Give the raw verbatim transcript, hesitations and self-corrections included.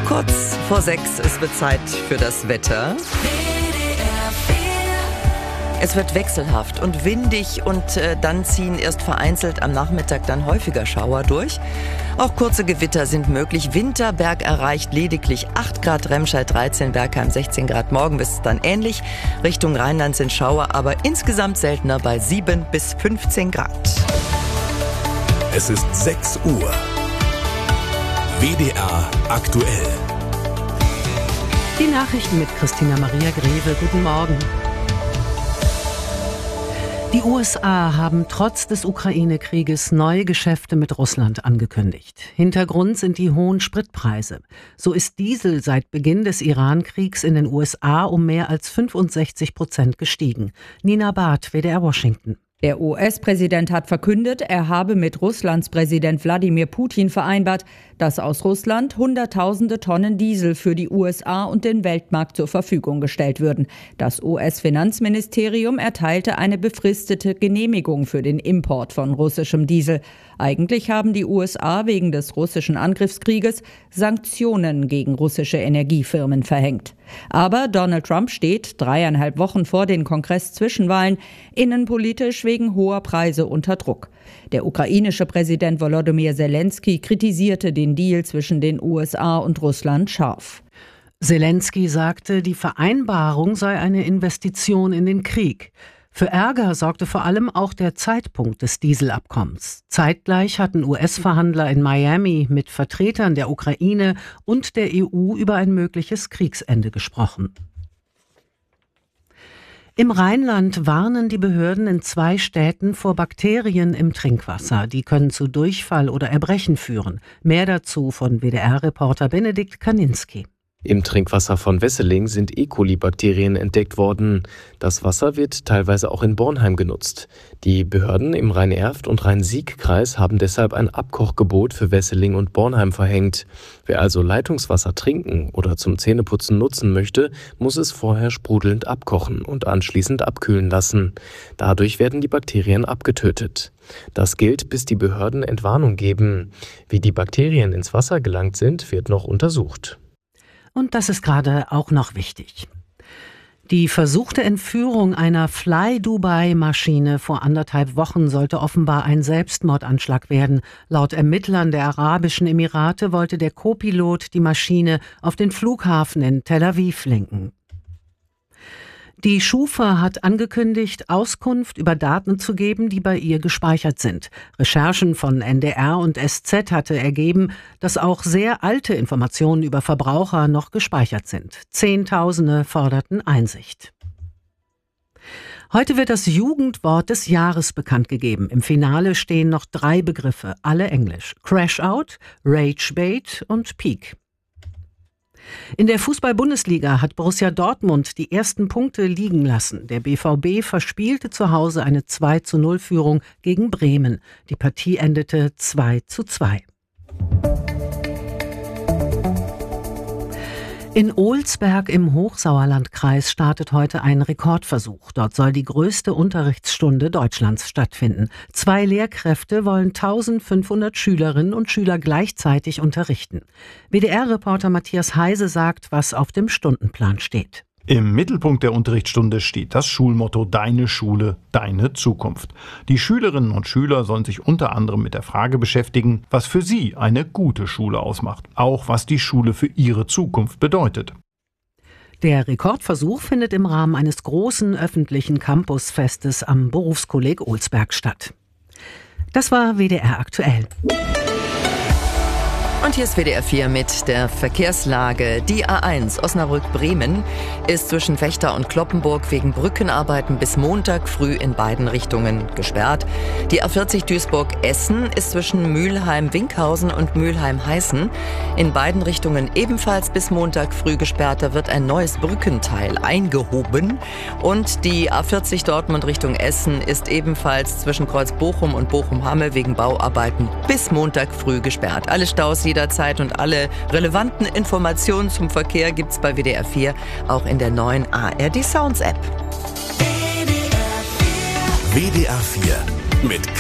Kurz vor sechs, es wird Zeit für das Wetter. Es wird wechselhaft und windig und äh, dann ziehen erst vereinzelt am Nachmittag dann häufiger Schauer durch. Auch kurze Gewitter sind möglich. Winterberg erreicht lediglich acht Grad, Remscheid dreizehn, Bergheim sechzehn Grad. Morgen ist es dann ähnlich. Richtung Rheinland sind Schauer, aber insgesamt seltener bei sieben bis fünfzehn Grad. Es ist sechs Uhr. W D R aktuell. Die Nachrichten mit Christina Maria Greve. Guten Morgen. Die U S A haben trotz des Ukraine-Krieges neue Geschäfte mit Russland angekündigt. Hintergrund sind die hohen Spritpreise. So ist Diesel seit Beginn des Iran-Kriegs in den U S A um mehr als fünfundsechzig Prozent gestiegen. Nina Barth, W D R Washington. Der U S-Präsident hat verkündet, er habe mit Russlands Präsident Wladimir Putin vereinbart, dass aus Russland Hunderttausende Tonnen Diesel für die U S A und den Weltmarkt zur Verfügung gestellt würden. Das U S-Finanzministerium erteilte eine befristete Genehmigung für den Import von russischem Diesel. Eigentlich haben die U S A wegen des russischen Angriffskrieges Sanktionen gegen russische Energiefirmen verhängt. Aber Donald Trump steht dreieinhalb Wochen vor den Kongress-Zwischenwahlen innenpolitisch wegen hoher Preise unter Druck. Der ukrainische Präsident Volodymyr Zelensky kritisierte den Deal zwischen den U S A und Russland scharf. Zelensky sagte, die Vereinbarung sei eine Investition in den Krieg. Für Ärger sorgte vor allem auch der Zeitpunkt des Dieselabkommens. Zeitgleich hatten U S-Verhandler in Miami mit Vertretern der Ukraine und der E U über ein mögliches Kriegsende gesprochen. Im Rheinland warnen die Behörden in zwei Städten vor Bakterien im Trinkwasser. Die können zu Durchfall oder Erbrechen führen. Mehr dazu von W D R-Reporter Benedikt Kaninski. Im Trinkwasser von Wesseling sind E. coli-Bakterien entdeckt worden. Das Wasser wird teilweise auch in Bornheim genutzt. Die Behörden im Rhein-Erft- und Rhein-Sieg-Kreis haben deshalb ein Abkochgebot für Wesseling und Bornheim verhängt. Wer also Leitungswasser trinken oder zum Zähneputzen nutzen möchte, muss es vorher sprudelnd abkochen und anschließend abkühlen lassen. Dadurch werden die Bakterien abgetötet. Das gilt, bis die Behörden Entwarnung geben. Wie die Bakterien ins Wasser gelangt sind, wird noch untersucht. Und das ist gerade auch noch wichtig. Die versuchte Entführung einer Fly-Dubai-Maschine vor anderthalb Wochen sollte offenbar ein Selbstmordanschlag werden. Laut Ermittlern der Arabischen Emirate wollte der Co-Pilot die Maschine auf den Flughafen in Tel Aviv lenken. Die Schufa hat angekündigt, Auskunft über Daten zu geben, die bei ihr gespeichert sind. Recherchen von N D R und S Z hatte ergeben, dass auch sehr alte Informationen über Verbraucher noch gespeichert sind. Zehntausende forderten Einsicht. Heute wird das Jugendwort des Jahres bekannt gegeben. Im Finale stehen noch drei Begriffe, alle Englisch. Crash-Out, Rage-Bait und Peak. In der Fußball-Bundesliga hat Borussia Dortmund die ersten Punkte liegen lassen. Der B V B verspielte zu Hause eine zwei zu null Führung gegen Bremen. Die Partie endete zwei zu zwei. In Olsberg im Hochsauerlandkreis startet heute ein Rekordversuch. Dort soll die größte Unterrichtsstunde Deutschlands stattfinden. Zwei Lehrkräfte wollen eintausendfünfhundert Schülerinnen und Schüler gleichzeitig unterrichten. W D R-Reporter Matthias Heise sagt, was auf dem Stundenplan steht. Im Mittelpunkt der Unterrichtsstunde steht das Schulmotto Deine Schule, deine Zukunft. Die Schülerinnen und Schüler sollen sich unter anderem mit der Frage beschäftigen, was für sie eine gute Schule ausmacht. Auch was die Schule für ihre Zukunft bedeutet. Der Rekordversuch findet im Rahmen eines großen öffentlichen Campusfestes am Berufskolleg Olsberg statt. Das war W D R aktuell. Und hier ist W D R vier mit der Verkehrslage. Die A eins Osnabrück-Bremen ist zwischen Vechta und Cloppenburg wegen Brückenarbeiten bis Montag früh in beiden Richtungen gesperrt. Die A vierzig Duisburg-Essen ist zwischen Mülheim-Winkhausen und Mülheim-Heißen in beiden Richtungen ebenfalls bis Montag früh gesperrt. Da wird ein neues Brückenteil eingehoben. Und die A vierzig Dortmund Richtung Essen ist ebenfalls zwischen Kreuz-Bochum und Bochum-Hamme wegen Bauarbeiten bis Montag früh gesperrt. Alle Staus jederzeit und alle relevanten Informationen zum Verkehr gibt's bei W D R vier, auch in der neuen A R D Sounds App. W D R vier mit